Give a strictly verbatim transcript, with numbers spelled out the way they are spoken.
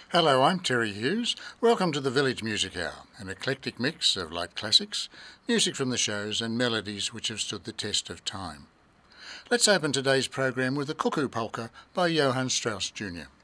Hello, I'm Terry Hughes. Welcome to the Village Music Hour, an eclectic mix of light classics, music from the shows and melodies which have stood the test of time. Let's open today's program with the Cuckoo Polka by Johann Strauss Junior